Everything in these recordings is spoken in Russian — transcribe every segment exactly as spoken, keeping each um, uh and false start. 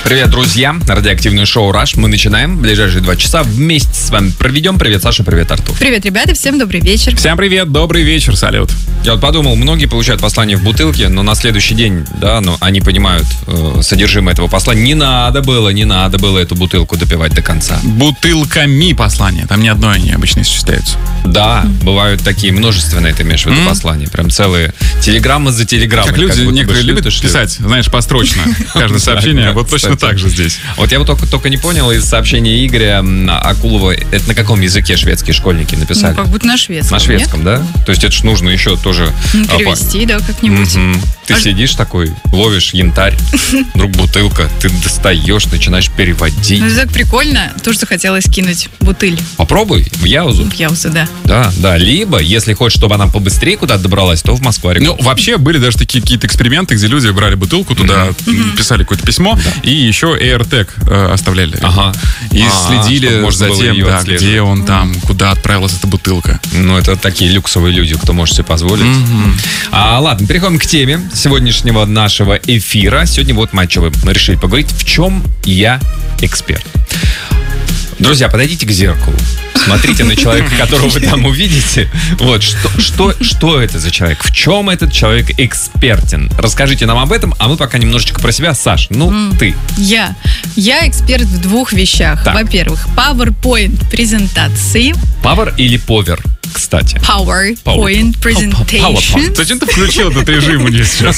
Привет, друзья. Радиоактивное шоу «Раш». Мы начинаем. В ближайшие два часа вместе с вами проведем. Привет, Саша. Привет, Артур. Привет, ребята. Всем добрый вечер. Всем привет. Добрый вечер. Салют. Я вот подумал, многие получают послание в бутылке, но на следующий день, да, но они понимают э, содержимое этого послания. Не надо было, не надо было эту бутылку допивать до конца. Бутылками послания. Там ни одно они обычно исчисляются. Да, mm. бывают такие множественные, ты имеешь в виду mm. послания. Прям целые телеграммы за телеграммой. Как люди как некоторые любят писать, знаешь, построчно. Каждое сообщение. Вот точно так же здесь. Вот я вот только, только не понял из сообщения Игоря Акулова, это на каком языке шведские школьники написали? Ну, как будто на шведском. На шведском, нет? Да? То есть это ж нужно еще тоже... Ну, перевести, а, да, как-нибудь. Mm-hmm. Ты а... сидишь такой, ловишь янтарь, вдруг бутылка, ты достаешь, начинаешь переводить. Ну, это так прикольно, тоже захотелось кинуть бутыль. Попробуй, в Яузу. В Яузу, да. Да, да, либо, если хочешь, чтобы она побыстрее куда-то добралась, то в Москву. Ну, вообще, были даже такие какие-то эксперименты, где люди брали бутылку, туда mm-hmm. писали какое-то письмо, да. и еще AirTag э, оставляли. Ага. И а, следили за тем, да, где он mm-hmm. там, куда отправилась эта бутылка. Ну, это такие люксовые люди, кто может себе позволить. Mm-hmm. А, ладно, переходим к теме сегодняшнего нашего эфира. Сегодня вот мы решили поговорить, в чем я эксперт. Друзья, подойдите к зеркалу. Смотрите на человека, которого вы там увидите. Вот, что, что, что это за человек? В чем этот человек экспертен? Расскажите нам об этом, а мы пока немножечко про себя. Саш, ну, mm. ты. Я. Я эксперт в двух вещах. Так. Во-первых, PowerPoint презентации. Power или повер, кстати? PowerPoint presentation. Зачем ты включил этот режим у нее сейчас?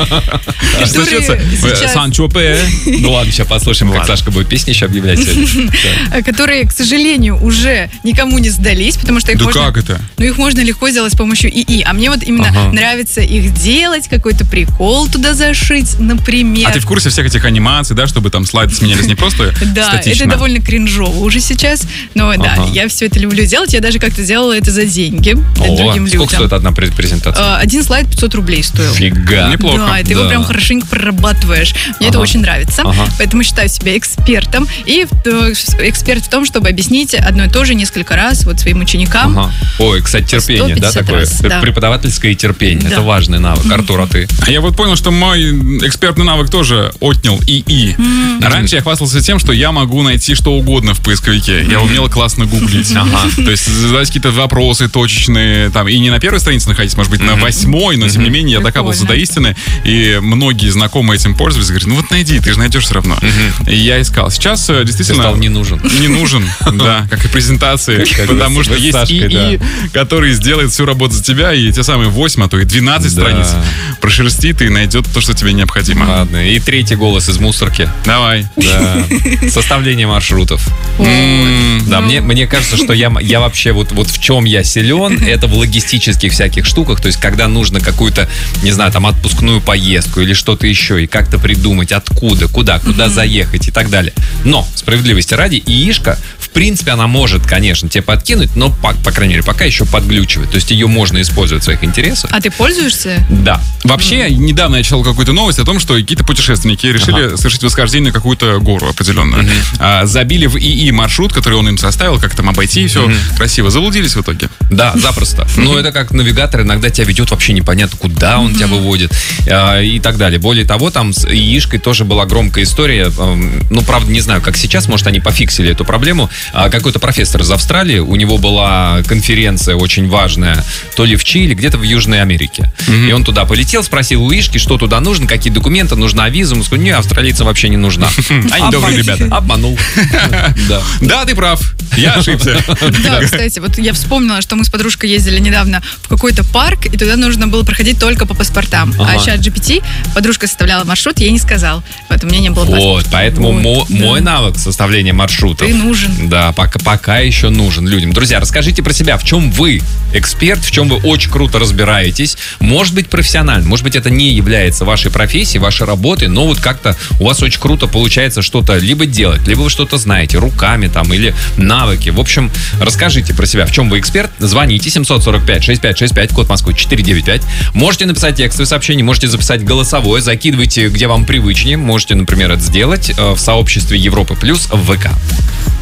Сан-Чопе. Ну ладно, сейчас послушаем, как Сашка будет песни еще объявлять сегодня. Которые, к сожалению, уже никому не сдались, потому что их да можно... как это? Ну, их можно легко сделать с помощью ИИ. А мне вот именно ага. нравится их делать, какой-то прикол туда зашить, например. А ты в курсе всех этих анимаций, да, чтобы там слайды сменялись не просто да, статично? Это довольно кринжово уже сейчас. Но да, я все это люблю делать. Я даже как-то делала это за деньги другим людям. Сколько стоит одна презентация? Один слайд пятьсот рублей стоил. Фига. Неплохо. Да, и ты его прям хорошенько прорабатываешь. Мне это очень нравится. Поэтому считаю себя экспертом. И эксперт в том, чтобы объяснить одно и то же несколько раз вот своим ученикам. Ага. Ой, кстати, терпение, да, такое? Раз, да. Преподавательское терпение. Да. Это важный навык. Mm-hmm. Артур, а ты? А я вот понял, что мой экспертный навык тоже отнял ИИ. Mm-hmm. Раньше я хвастался тем, что я могу найти что угодно в поисковике. Mm-hmm. Я умел классно гуглить. Ага. То есть задавать какие-то вопросы точечные, там, и не на первой странице находиться, может быть, mm-hmm. на восьмой, но, тем не менее, я докапывался до истины, и многие знакомые этим пользовались, говорят, ну вот найди, ты же найдешь все равно. Mm-hmm. И я искал. Сейчас действительно... Ты стал не нужен. Не нужен, да, как и презентации, потому что есть ИИ, который сделает всю работу за тебя, и те самые восемь, а то и двенадцать да. страниц прошерстит и найдет то, что тебе необходимо. Ладно, и третий голос из мусорки. Давай. Да. Составление маршрутов. Mm. Да, мне, мне кажется, что я, я вообще вот, вот в чем я силен, это в логистических всяких штуках, то есть когда нужно какую-то, не знаю, там отпускную поездку или что-то еще, и как-то придумать, откуда, куда, куда mm-hmm. заехать и так далее. Но, справедливости ради, ИИшка, в принципе, она может, конечно, тебе подкинуть, но, по, по крайней мере, пока еще подглючивает. То есть ее можно использовать в своих интересах. А ты пользуешься? Да. Вообще, mm. недавно я читал какую-то новость о том, что какие-то путешественники решили ага. совершить восхождение на какую-то гору определенную. Mm-hmm. А, забили в ИИ маршрут, который он им составил, как там обойти, и все mm-hmm. красиво. Заблудились в итоге. Да, запросто. Mm-hmm. Ну, это как навигатор иногда тебя ведет вообще непонятно, куда он mm-hmm. тебя выводит а, и так далее. Более того, там с ИИшкой тоже была громкая история. Ну, правда, не знаю, как сейчас, может, они пофиксили эту проблему. А, какой-то профессор из Австралии, у него была конференция очень важная, то ли в Чили, где-то в Южной Америке. Mm-hmm. И он туда полетел, спросил у ИИшки, что туда нужно, какие документы, нужна виза. Он сказал, не, австралийцам вообще не нужна. Они добрые ребята. Обманул. Да, ты прав. Я ошибся. Да, кстати, вот я вспомнила, что мы с подружкой ездили недавно в какой-то парк, и туда нужно было проходить только по паспортам. А чат джи пи ти, подружка составляла маршрут, ей не сказал. Вот у меня не было паспорта. Вот, поэтому мой навык составления маршрутов. Ты нужен. Да, пока, пока еще нужен людям. Друзья, расскажите про себя, в чем вы эксперт, в чем вы очень круто разбираетесь. Может быть, профессионально, может быть, это не является вашей профессией, вашей работой, но вот как-то у вас очень круто получается что-то либо делать, либо вы что-то знаете руками там или навыки. В общем, расскажите про себя, в чем вы эксперт. Звоните семьсот сорок пять шестьдесят пять шестьдесят пять, код Москвы четыреста девяносто пять. Можете написать текстовое сообщение, можете записать голосовое, закидывайте, где вам привычнее. Можете, например, это сделать в сообществе Европы Плюс в ВК.